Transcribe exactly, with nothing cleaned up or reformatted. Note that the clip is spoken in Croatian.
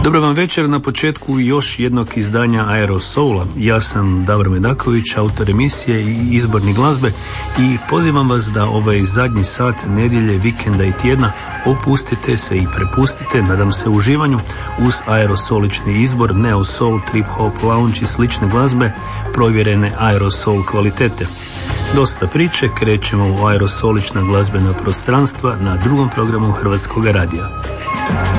Dobar vam večer, na početku još jednog izdanja Aerosoula. Ja sam Davor Medaković, autor emisije i izbornik glazbe i pozivam vas da ovaj zadnji sat nedjelje, vikenda i tjedna opustite se i prepustite, nadam se, uživanju uz aerosolični izbor, neo soul, trip hop, lounge i slične glazbe provjerene aerosoul kvalitete. Dosta priče, krećemo u aerosolična glazbena prostranstva na drugom programu Hrvatskog radija.